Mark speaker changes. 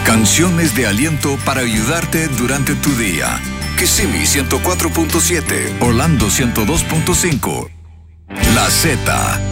Speaker 1: Canciones de aliento para ayudarte durante tu día. Kissimmee 104.7, Orlando 102.5. La Z